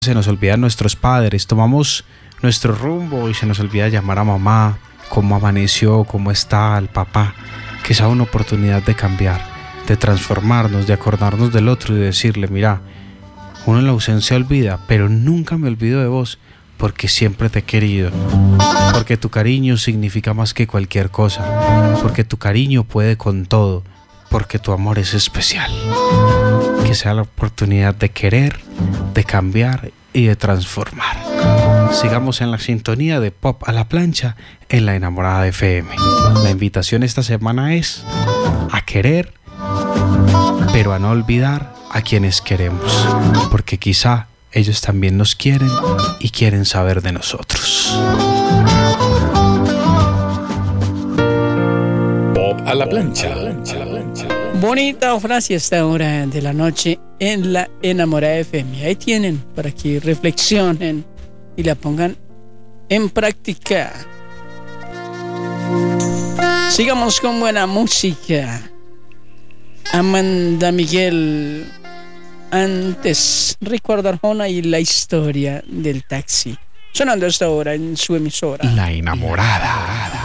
se nos olvidan nuestros padres, tomamos nuestro rumbo y se nos olvida llamar a mamá, cómo amaneció, cómo está, al papá, que sea una oportunidad de cambiar, de transformarnos, de acordarnos del otro y decirle, mira, uno en la ausencia olvida, pero nunca me olvido de vos, porque siempre te he querido, porque tu cariño significa más que cualquier cosa, porque tu cariño puede con todo, porque tu amor es especial. Que sea la oportunidad de querer, de cambiar y de transformar. Sigamos en la sintonía de Pop a la Plancha en La Enamorada FM. La invitación esta semana es a querer, pero a no olvidar a quienes queremos, porque quizá ellos también nos quieren y quieren saber de nosotros. Pop a la Plancha. Bonita frase a esta hora de la noche en La Enamorada FM. Ahí tienen para que reflexionen y la pongan en práctica. Sigamos con buena música. Amanda Miguel. Antes, Ricardo Arjona y la historia del taxi. Sonando a esta hora en su emisora. La Enamorada.